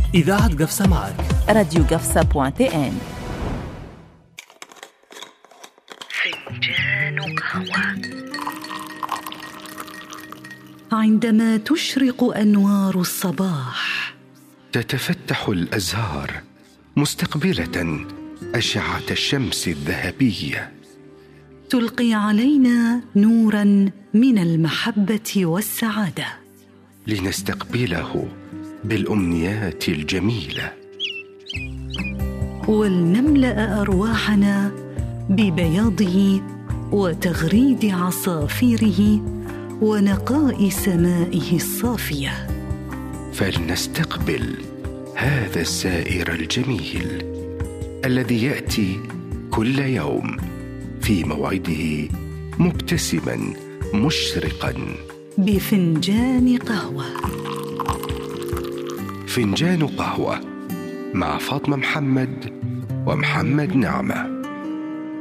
إذاعة قفصة معك. راديو قفصة .1. فنجان قهوة. عندما تشرق أنوار الصباح تتفتح الأزهار مستقبلة أشعة الشمس الذهبية، تلقي علينا نوراً من المحبة والسعادة، لنستقبله بالأمنيات الجميلة، ولنملأ أرواحنا ببياضه وتغريد عصافيره ونقاء سمائه الصافية. فلنستقبل هذا السائر الجميل الذي يأتي كل يوم في موعده مبتسما مشرقا بفنجان قهوة. فنجان قهوة مع فاطمة محمد ومحمد نعمة.